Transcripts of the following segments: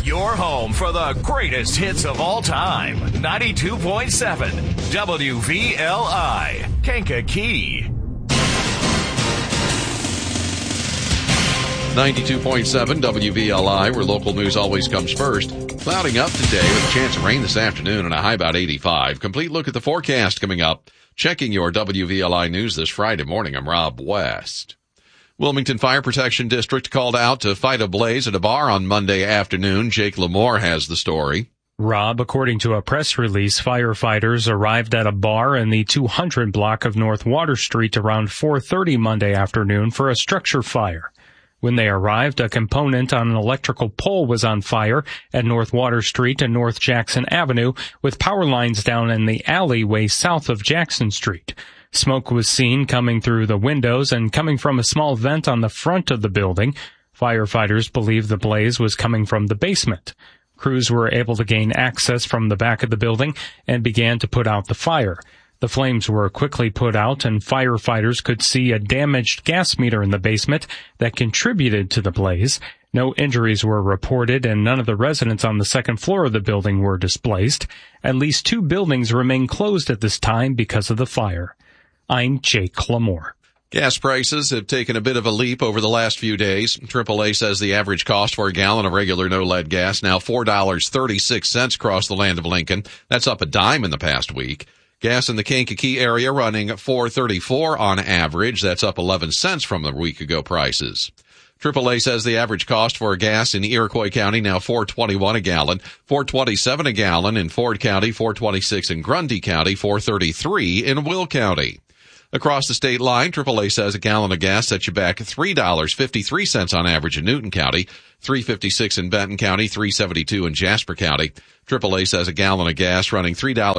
Your home for the greatest hits of all time. 92.7 WVLI, Kankakee. 92.7 WVLI, where local news always comes first. Clouding up today with a chance of rain this afternoon and a high about 85. Complete look at the forecast coming up. Checking your WVLI news this Friday morning, I'm Rob West. Wilmington Fire Protection District called out to fight a blaze at a bar on Monday afternoon. Jake Lamore has the story. Rob, according to a press release, firefighters arrived at a bar in the 200 block of North Water Street around 4:30 Monday afternoon for a structure fire. When they arrived, a component on an electrical pole was on fire at North Water Street and North Jackson Avenue, with power lines down in the alleyway south of Jackson Street. Smoke was seen coming through the windows and coming from a small vent on the front of the building. Firefighters believe the blaze was coming from the basement. Crews were able to gain access from the back of the building and began to put out the fire. The flames were quickly put out, and firefighters could see a damaged gas meter in the basement that contributed to the blaze. No injuries were reported, and none of the residents on the second floor of the building were displaced. At least 2 buildings remain closed at this time because of the fire. I'm Jake Lamore. Gas prices have taken a bit of a leap over the last few days. AAA says the average cost for a gallon of regular no-lead gas now $4.36 across the land of Lincoln. That's up a dime in the past week. Gas in the Kankakee area running $4.34 on average. That's up 11 cents from the week ago prices. AAA says the average cost for gas in Iroquois County now $4.21 a gallon, $4.27 a gallon in Ford County, $4.26 in Grundy County, $4.33 in Will County. Across the state line, AAA says a gallon of gas sets you back $3.53 on average in Newton County, $3.56 in Benton County, $3.72 in Jasper County. AAA says a gallon of gas running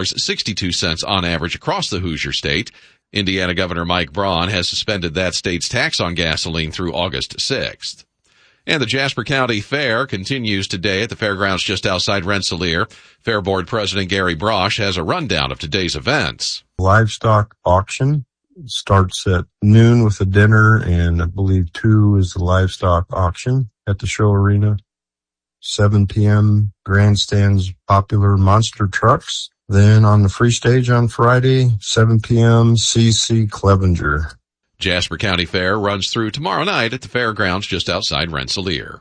$3.62 on average across the Hoosier State. Indiana Governor Mike Braun has suspended that state's tax on gasoline through August 6th. And the Jasper County Fair continues today at the fairgrounds just outside Rensselaer. Fair Board President Gary Brosh has a rundown of today's events. Livestock auction starts at noon with a dinner, and I believe 2 is the livestock auction at the show arena. 7 p.m. grandstands popular monster trucks. Then on the free stage on Friday, 7 p.m. C.C. Clevenger. Jasper County Fair runs through tomorrow night at the fairgrounds just outside Rensselaer.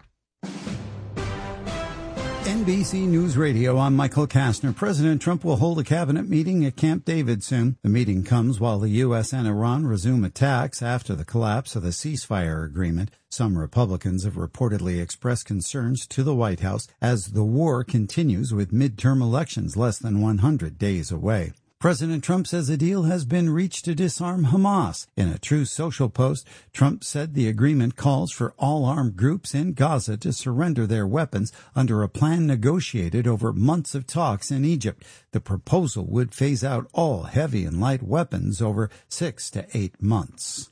NBC News Radio, I'm Michael Kastner. President Trump will hold a cabinet meeting at Camp David soon. The meeting comes while the U.S. and Iran resume attacks after the collapse of the ceasefire agreement. Some Republicans have reportedly expressed concerns to the White House as the war continues with midterm elections less than 100 days away. President Trump says a deal has been reached to disarm Hamas. In a Truth Social post, Trump said the agreement calls for all armed groups in Gaza to surrender their weapons under a plan negotiated over months of talks in Egypt. The proposal would phase out all heavy and light weapons over 6 to 8 months.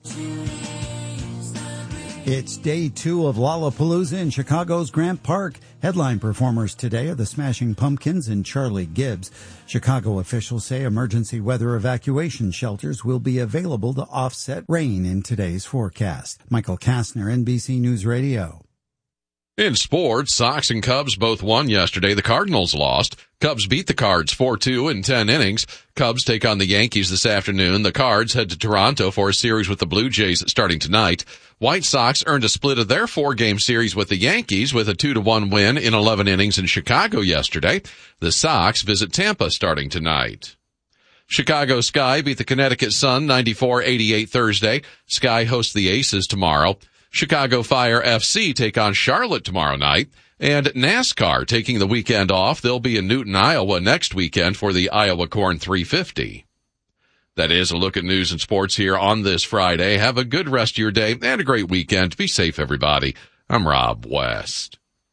It's day 2 of Lollapalooza in Chicago's Grant Park. Headline performers today are the Smashing Pumpkins and Charlie Gibbs. Chicago officials say emergency weather evacuation shelters will be available to offset rain in today's forecast. Michael Kastner, NBC News Radio. In sports, Sox and Cubs both won yesterday. The Cardinals lost. Cubs beat the Cards 4-2 in 10 innings. Cubs take on the Yankees this afternoon. The Cards head to Toronto for a series with the Blue Jays starting tonight. White Sox earned a split of their 4-game series with the Yankees with a 2-1 win in 11 innings in Chicago yesterday. The Sox visit Tampa starting tonight. Chicago Sky beat the Connecticut Sun 94-88 Thursday. Sky hosts the Aces tomorrow. Chicago Fire FC take on Charlotte tomorrow night. And NASCAR taking the weekend off. They'll be in Newton, Iowa next weekend for the Iowa Corn 350. That is a look at news and sports here on this Friday. Have a good rest of your day and a great weekend. Be safe, everybody. I'm Rob West.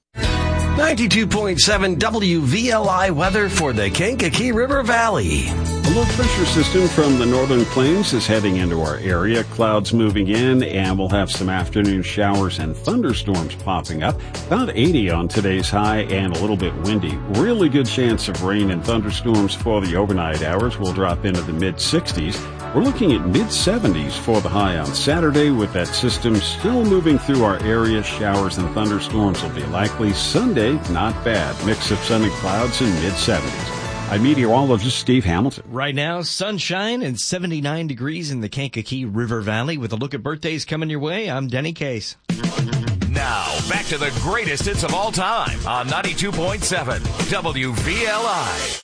92.7 WVLI weather for the Kankakee River Valley. A low pressure system from the northern plains is heading into our area. Clouds moving in, and we'll have some afternoon showers and thunderstorms popping up. About 80 on today's high and a little bit windy. Really good chance of rain and thunderstorms for the overnight hours. We'll drop into the mid-60s. We're looking at mid-70s for the high on Saturday with that system still moving through our area. Showers and thunderstorms will be likely. Sunday, not bad. Mix of sun and clouds in mid-70s. I'm meteorologist Steve Hamilton. Right now, sunshine and 79 degrees in the Kankakee River Valley. With a look at birthdays coming your way, I'm Denny Case. Now, back to the greatest hits of all time on 92.7 WVLI.